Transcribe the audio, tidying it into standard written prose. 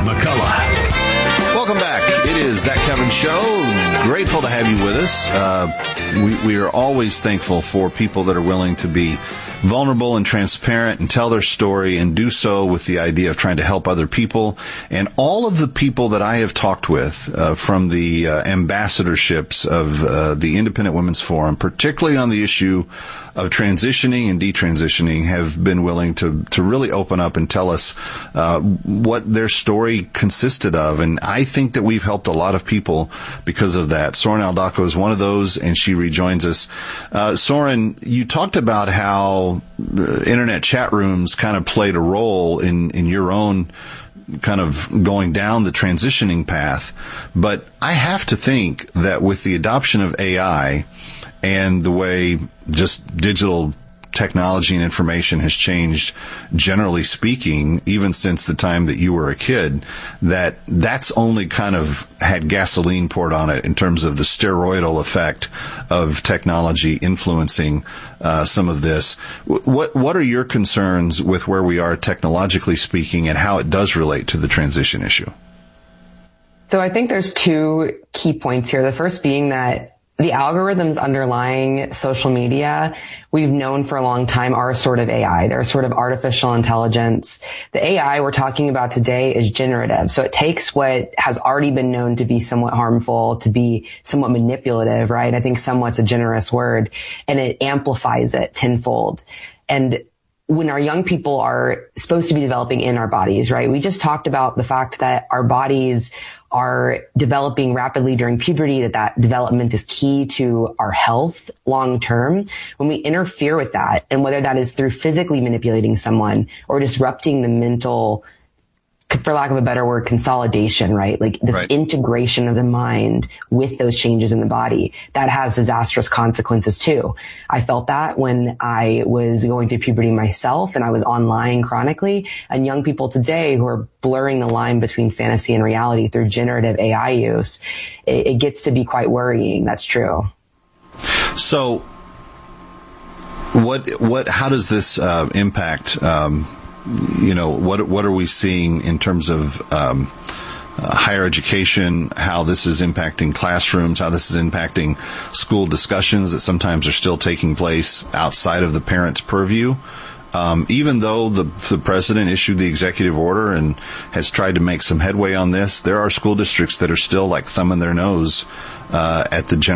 McCullough. Welcome back. It is That Kevin Show. Grateful to have you with us. We are always thankful for people that are willing to be vulnerable and transparent and tell their story and do so with the idea of trying to help other people. And all of the people that I have talked with from the ambassadorships of the Independent Women's Forum, particularly on the issue of transitioning and detransitioning, have been willing to really open up and tell us what their story consisted of. And I think that we've helped a lot of people because of that. Soren Aldako is one of those, and she rejoins us. Soren, you talked about how internet chat rooms kind of played a role in your own kind of going down the transitioning path. But I have to think that with the adoption of AI and the way just digital technology and information has changed, generally speaking, even since the time that you were a kid, that's only kind of had gasoline poured on it in terms of the steroidal effect of technology influencing some of this. What are your concerns with where we are technologically speaking and how it does relate to the transition issue? So I think there's two key points here. The first being that the algorithms underlying social media, we've known for a long time, are a sort of AI. They're a sort of artificial intelligence. The AI we're talking about today is generative. So it takes what has already been known to be somewhat harmful, to be somewhat manipulative, right? I think somewhat's a generous word, and it amplifies it tenfold. And when our young people are supposed to be developing in our bodies, right? We just talked about the fact that our bodies are developing rapidly during puberty, that development is key to our health long term. When we interfere with that, and whether that is through physically manipulating someone or disrupting the mental, for lack of a better word, consolidation, right? Like this integration of the mind with those changes in the body, that has disastrous consequences too. I felt that when I was going through puberty myself and I was online chronically, and young people today who are blurring the line between fantasy and reality through generative AI use, it gets to be quite worrying. That's true. So how does this impact, what are we seeing in terms of higher education, how this is impacting classrooms, how this is impacting school discussions that sometimes are still taking place outside of the parents' purview? Even though the president issued the executive order and has tried to make some headway on this, there are school districts that are still like thumbing their nose at the